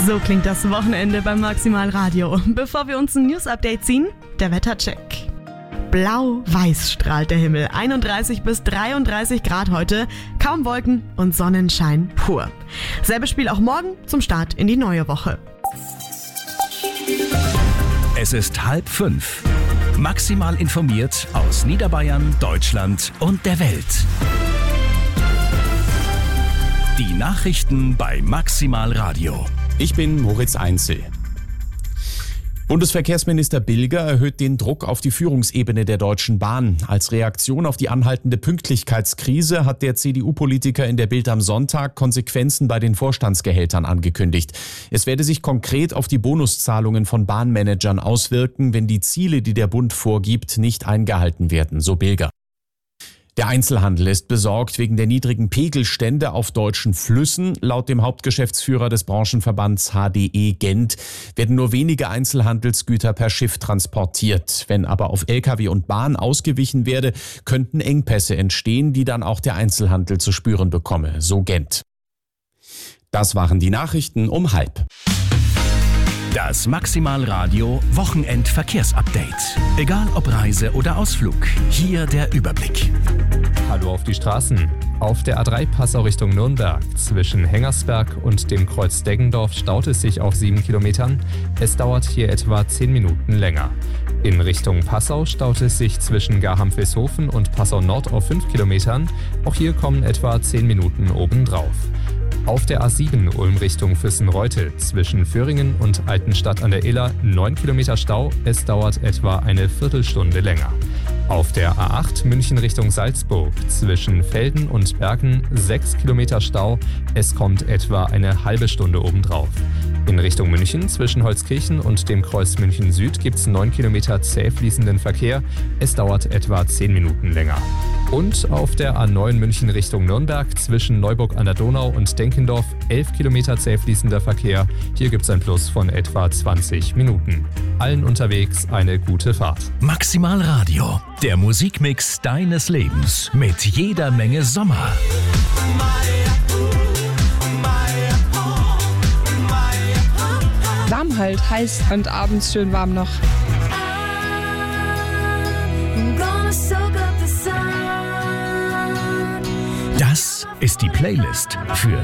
So klingt das Wochenende beim Maximal Radio. Bevor wir uns ein News-Update ziehen, der Wettercheck. Blau-weiß strahlt der Himmel. 31 bis 33 Grad heute. Kaum Wolken und Sonnenschein pur. Selbes Spiel auch morgen zum Start in die neue Woche. Es ist 4:30. Maximal informiert aus Niederbayern, Deutschland und der Welt. Die Nachrichten bei Maximal Radio. Ich bin Moritz Einzel. Bundesverkehrsminister Bilger erhöht den Druck auf die Führungsebene der Deutschen Bahn. Als Reaktion auf die anhaltende Pünktlichkeitskrise hat der CDU-Politiker in der Bild am Sonntag Konsequenzen bei den Vorstandsgehältern angekündigt. Es werde sich konkret auf die Bonuszahlungen von Bahnmanagern auswirken, wenn die Ziele, die der Bund vorgibt, nicht eingehalten werden, so Bilger. Der Einzelhandel ist besorgt wegen der niedrigen Pegelstände auf deutschen Flüssen. Laut dem Hauptgeschäftsführer des Branchenverbands HDE Gent werden nur wenige Einzelhandelsgüter per Schiff transportiert. Wenn aber auf Lkw und Bahn ausgewichen werde, könnten Engpässe entstehen, die dann auch der Einzelhandel zu spüren bekomme, so Gent. Das waren die Nachrichten um 12:30. Das Maximal Radio Wochenendverkehrsupdate. Egal ob Reise oder Ausflug, hier der Überblick. Hallo auf die Straßen. Auf der A3 Passau Richtung Nürnberg zwischen Hengersberg und dem Kreuz Deggendorf staut es sich auf 7 Kilometern. Es dauert hier etwa 10 Minuten länger. In Richtung Passau staut es sich zwischen Garham-Vilshofen und Passau Nord auf 5 Kilometern. Auch hier kommen etwa 10 Minuten obendrauf. Auf der A7 Ulm Richtung Füssen-Reutte zwischen Föhringen und Altenstadt an der Iller 9 Kilometer Stau. Es dauert etwa eine Viertelstunde länger. Auf der A8 München Richtung Salzburg zwischen Velden und Bergen 6 Kilometer Stau. Es kommt etwa eine halbe Stunde obendrauf. In Richtung München zwischen Holzkirchen und dem Kreuz München Süd gibt es 9 Kilometer zäh fließenden Verkehr. Es dauert etwa 10 Minuten länger. Und auf der A9 München Richtung Nürnberg zwischen Neuburg an der Donau und Denkendorf 11 Kilometer zäh fließender Verkehr. Hier gibt es ein Plus von etwa 20 Minuten. Allen unterwegs eine gute Fahrt. Maximal Radio, der Musikmix deines Lebens mit jeder Menge Sommer. Warm halt, heiß und abends schön warm noch. Das ist die Playlist für